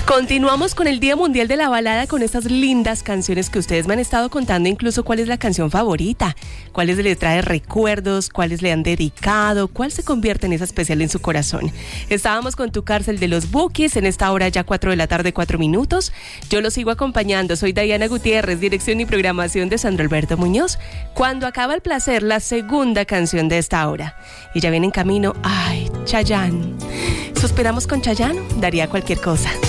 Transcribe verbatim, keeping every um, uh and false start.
Continuamos con el Día Mundial de la Balada, con estas lindas canciones que ustedes me han estado contando, incluso cuál es la canción favorita, cuáles les trae recuerdos, cuáles le han dedicado, cuál se convierte en esa especial en su corazón. Estábamos con Tu Cárcel de los Bukis, en esta hora ya cuatro de la tarde, cuatro minutos. Yo los sigo acompañando, soy Diana Gutiérrez, dirección y programación de Sandro Alberto Muñoz. Cuando acaba el placer, la segunda canción de esta hora. Y ya viene en camino, ay, Chayanne. ¿Suspiramos con Chayanne? Daría cualquier cosa.